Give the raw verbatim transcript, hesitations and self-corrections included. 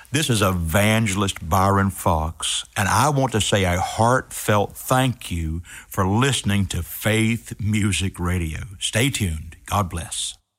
This is Evangelist Byron Fox, and I want to say a heartfelt thank you for listening to Faith Music Radio. Stay tuned. God bless.